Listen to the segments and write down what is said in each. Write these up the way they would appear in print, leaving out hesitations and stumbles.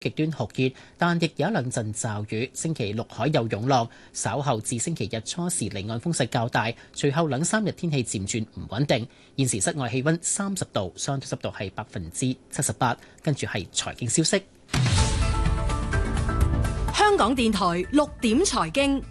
極端酷熱，但亦有一兩陣驟雨。星期六海有湧浪，稍後至星期日初時離岸風勢較大，隨後兩三日天氣漸轉唔穩定。現時室外氣溫30度，相對濕度係78%。跟住係財經消息。 香港電台6點財經，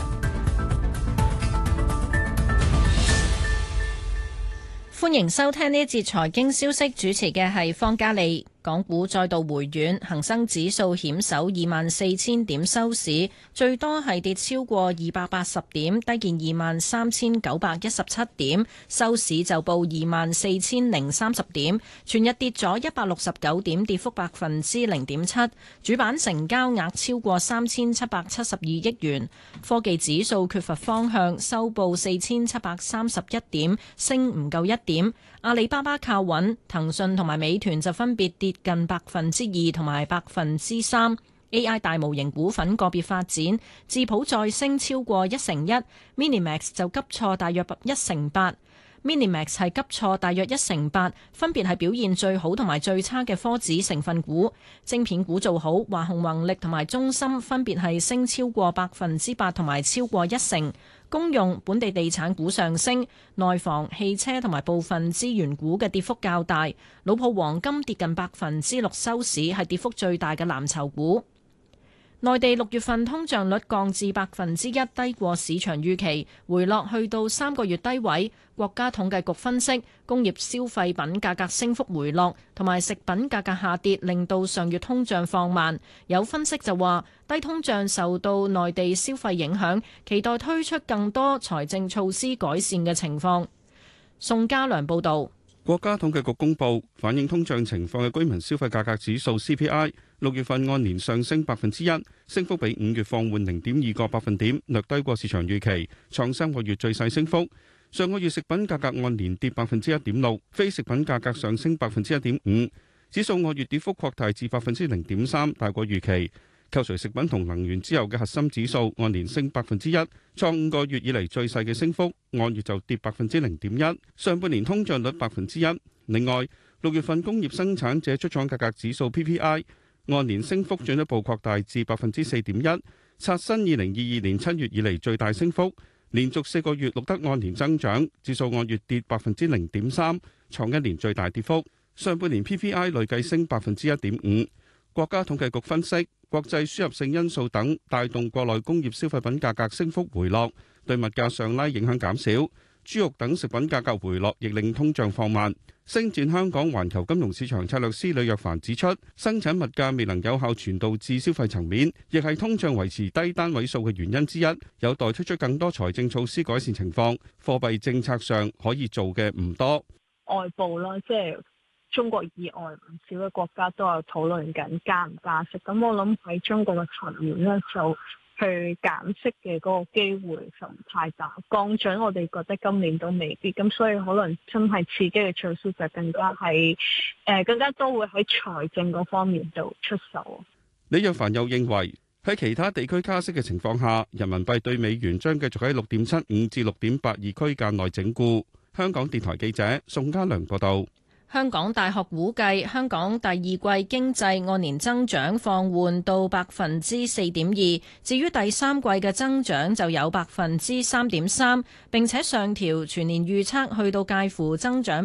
歡迎收聽呢一節財經消息，主持嘅係方嘉利。港股再度回軟，恒生指數險守24,000點收市，最多係跌超過280點，低見23,917點，收市就報24,030點，全日跌咗169點，跌幅0.7%。主板成交額超過3,772億元。科技指數缺乏方向，收報4,731點，升唔夠1點。阿里巴巴靠穩，騰訊同埋美團就分別跌近2%同埋3%。AI 大模型股份個別發展，智譜再升超過1%，Minimax 就急挫大約1%8。Minimax 係急挫大約1%8，分別係表現最好同埋最差嘅科指成分股。晶片股做好，華虹宏力同埋中芯分別係升超過8%同埋超過1%。公用本地地產股上升，內房、汽車同埋部分資源股嘅跌幅較大。老鋪黃金跌近6%收市，係跌幅最大嘅藍籌股。內地6月份通脹率降至1%，低過市場預期，回落去到3個月低位。國家統計局分析，工業消費品價格升幅回落，同埋食品價格下跌，令到上月通脹放慢。有分析就話，低通脹受到內地消費影響，期待推出更多財政措施改善嘅情況。宋家良報導。 國家統計局公布反映通脹情況嘅居民消費價格指數 CPI， 6月份按年上升1%，升幅比5月放緩0.2個百分點，略低過市場預期，創3個月最細升幅。上個月食品價格按年跌1.6%，非食品價格上升1.5%，指數按月跌幅擴大至0.3%，大過預期。扣除食品同能源之後嘅核心指數按年升1%，創5個月以嚟最細嘅升幅，按月就跌0.1%。上半年通脹率1%。另外，6月份工業生產者出廠價格指數 PPI 按年升幅進一步擴大至4.1%，刷新2022年7月以嚟最大升幅，連續4個月錄得按年增長，指數按月跌0.3%，創一年最大跌幅。上半年 PPI 累計升1.5%。國家統計局分析，國際輸入性因素等帶動國內工業消費品價格升幅回落，對物價上拉影響減少。豬肉等食品價格回落，亦令通脹放慢。星展香港環球金融市場策略師呂若凡指出，生產物價未能有效傳導至消費層面，亦係通脹維持低單位數嘅原因之一，有待推出更多財政措施改善情況。貨幣政策上可以做嘅唔多， 外部啦，即係中國以外唔少嘅國家都有討論緊加唔加息，咁我諗喺中國嘅層面咧，就去減息嘅嗰個機會就唔太大。降準我哋覺得今年都未必，咁所以可能真係刺激嘅措施就更加多會喺財政嗰方面度出手。 李若凡又認為喺其他地區加息嘅情況下，人民幣對美元將繼續喺6.75至6.82區間內整固。香港電台記者宋家良報道。 香港大學估計，香港第二季經濟按年增長放緩到4.2%，至於第三季嘅增長就有3.3%，並且上調全年預測去到介乎增長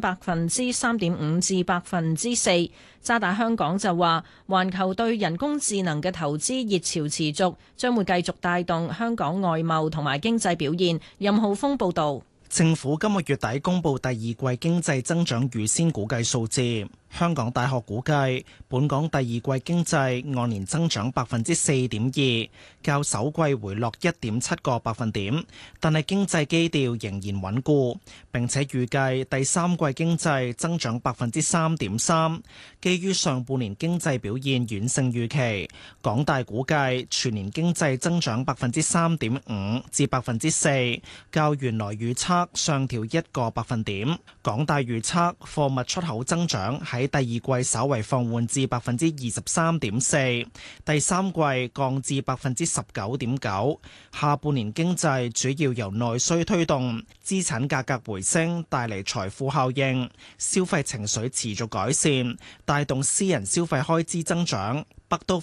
3.5%至4%。渣打香港就話，環球對人工智能嘅投資熱潮持續，將會繼續帶動香港外貿同埋經濟表現。任浩峰報導。 政府今個月底公布第二季經濟增長預先估計數字。香港大學估計，本港第二季經濟按年增長4.2%，較首季回落1.7個百分點，但係經濟基調仍然穩固，並且預計第三季經濟增長3.3%。基於上半年經濟表現遠勝預期，港大估計全年經濟增長3.5%至4%，較原來預測上調1個百分點。港大預測貨物出口增長喺喺第二季稍為放緩至23.4%，第三季降至19.9%。下半年經濟主要由內需推動，資產價格回升帶嚟財富效應，消費情緒持續改善，帶動私人消費開支增長。北都